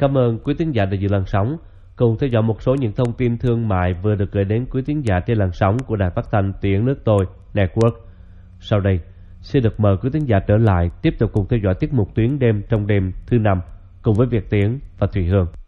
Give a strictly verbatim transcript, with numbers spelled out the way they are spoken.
Cảm ơn quý thính giả đã giữ làn sóng cùng theo dõi một số những thông tin thương mại vừa được gửi đến quý thính giả trên làn sóng của đài phát thanh Tiếng Nước Tôi Network. Sau đây, xin được mời quý thính giả trở lại tiếp tục cùng theo dõi tiết mục Tuyến đêm trong đêm thứ năm cùng với Việt Tiến và Thùy Hương.